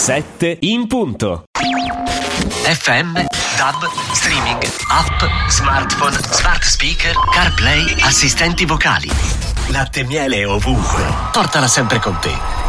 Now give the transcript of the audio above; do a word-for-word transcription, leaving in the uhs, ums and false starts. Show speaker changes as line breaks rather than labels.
sette in punto.
F M, D A B, streaming, app, smartphone, smart speaker, CarPlay, assistenti vocali. Latte e miele ovunque. Portala sempre con te.